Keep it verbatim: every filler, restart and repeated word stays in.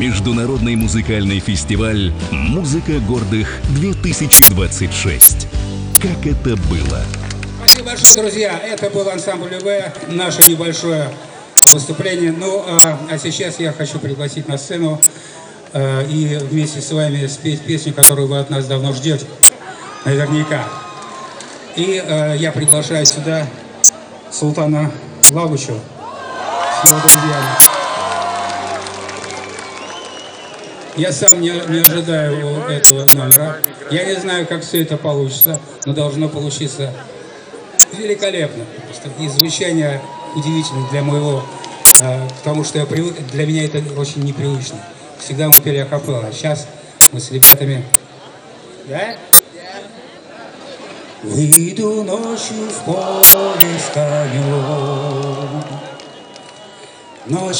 Международный музыкальный фестиваль «Музыка гордых-две тысячи двадцать шесть». Как это было? Спасибо большое, друзья. Это был ансамбль ЮВ, наше небольшое выступление. Ну, а, а сейчас я хочу пригласить на сцену а, и вместе с вами спеть песню, которую вы от нас давно ждете. Наверняка. И а, я приглашаю сюда Султана Лагучева с его друзьями. Я сам не, не ожидаю этого номера. Я не знаю, как все это получится, но должно получиться великолепно. Просто и звучание удивительное для моего, э, потому что я привык, для меня это очень непривычно. Всегда мы пели акапелла, а сейчас мы с ребятами... Да? Выйду ночью в поле с конем, ночь